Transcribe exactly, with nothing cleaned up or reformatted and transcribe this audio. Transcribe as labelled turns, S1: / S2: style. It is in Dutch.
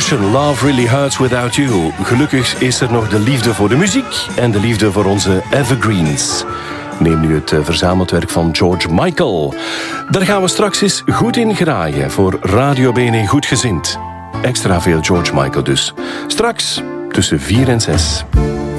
S1: Ocean, Love Really Hurts Without You. Gelukkig is er nog de liefde voor de muziek en de liefde voor onze evergreens. Neem nu het verzameld werk van George Michael. Daar gaan we straks eens goed in graaien voor Radio B N N Goedgezind. Extra veel George Michael dus. Straks tussen vier en zes.